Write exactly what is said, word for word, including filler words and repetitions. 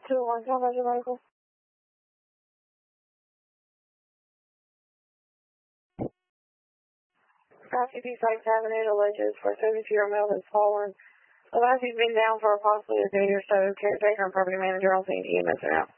two one, contact your medical. Grassy Peak Site Avenue alleges for a seventy-two-year-old male has fallen. The last he's been down for approximately a day or so. Caretaker and property manager on scene. E M S are out.